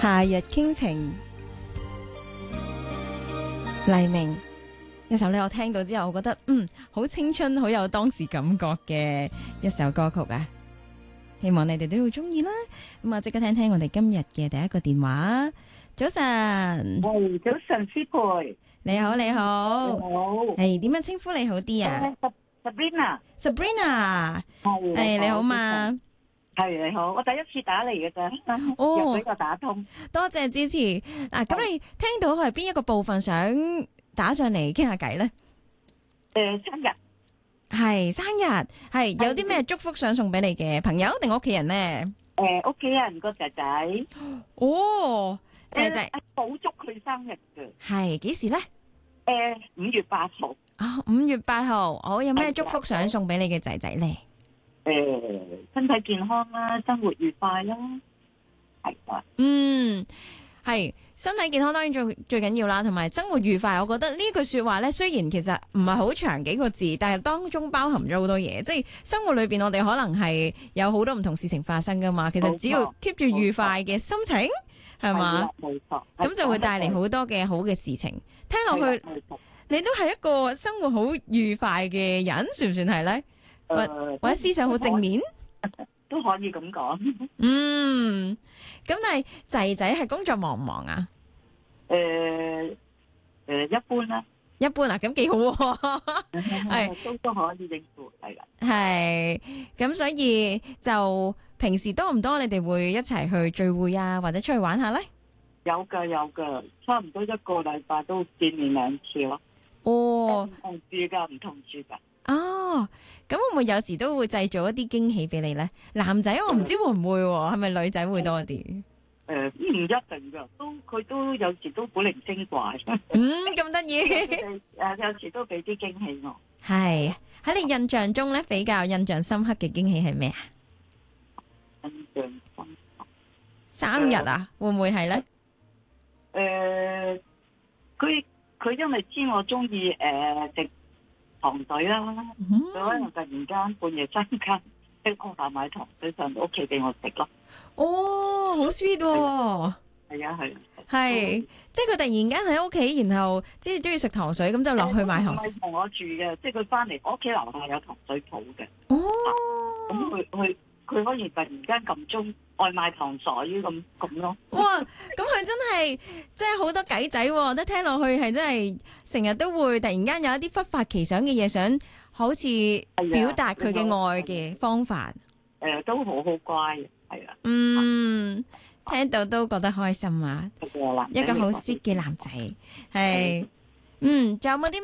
夏日傾情，黎明一首呢，我聽到之後，我覺得好青春，好有當時感覺嘅一首歌曲啊！希望你哋都好中意啦。咁啊，即刻聽聽我哋今日嘅第一個電話。早晨， 早晨，師培， 你好，你好， 你好， 係點樣稱呼你好啲啊 ？Sabrina， 係你好嘛？ 係你好，我第一次打嚟嘅咋，又俾我打通， 多謝支持。咁你聽到係邊一個部分想打上嚟傾下偈咧？ 生日係生日，係有啲咩祝福想送俾你嘅朋友定屋企人咧？ 屋企人個仔仔， 哦，仔仔補祝佢生日嘅， 係幾時咧 ？5月8號。 啊，5月8號，我有咩祝福想送俾你嘅仔仔咧？ 身體健康啦，生活愉快啦，係啊。 係身體健康當然最緊要啦，同埋生活愉快。我覺得呢句說話咧，雖然其實唔係好長幾個字，但係當中包含咗好多嘢。即係生活裏邊，我哋可能係有好多唔同事情發生噶嘛。其實只要 keep 住愉快嘅心情，係嘛？ 冇錯。 咁就會帶嚟好多嘅好嘅事情。聽落去，你都係一個生活好愉快嘅人，算唔算係咧？或者思想好正面， 都可以咁講。 咁但係仔仔係工作忙唔忙啊？ 一般啦。 一般啊，咁幾好喎。 係都可以應付，係啦。 係咁，所以就平時多唔多你哋會一齊去聚會啊，或者出去玩下咧？ 有噶，差唔多一個禮拜都見面2次咯。 哦， 唔同住噶。 哦，咁會唔會有時都會製造一啲驚喜俾你咧？男仔我唔知會唔會，係咪女仔會多啲？ 唔一定噶，佢都有時都古靈精怪。 咁得意。 有時都俾啲驚喜我。 係喺你印象中咧，比較印象深刻嘅驚喜係咩啊？ 印象深刻。 生日啊，會唔會係咧？ 佢因為知我中意食糖水啦，佢可能突然間半夜3更喺屋下買糖水上到屋企俾我食咯。 哦，好 sweet 喎！係，即係佢突然間喺屋企，然後即係中意食糖水，咁就落去買糖水。 唔係同我住嘅，即係佢翻嚟我屋企樓下有糖水鋪嘅。 哦， 咁佢可以突然間撳鐘外賣糖水咁咯。 哇！咁佢真係即係好多計仔喎，都聽落去係真係成日都會突然間有一啲忽發奇想嘅嘢，想好似表達佢嘅愛嘅方法。 都好乖嘅，係啊。 聽到都覺得開心啊！一個好 sweet 嘅男仔，係。仲有冇啲